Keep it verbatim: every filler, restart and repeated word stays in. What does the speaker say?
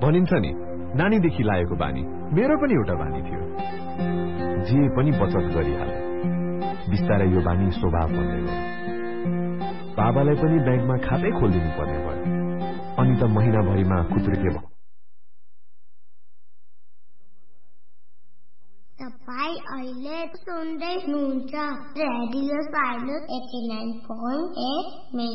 भनिन्छ नि नानीदेखि लागेको बानी मेरो पनि एउटा बानी थियो जे पनि बचत गरिहाले बिस्तारै यो बानी स्वभाव बन्दै गयो बाबालाई पनि ब्याङ्कमा खातै खोलिदिनु पर्ने भयो अनि त महिनाभरिमा खुत्रुके भयो तपाईं अहिले सुन्दै हुनुहुन्छ radio silence eighty nine point at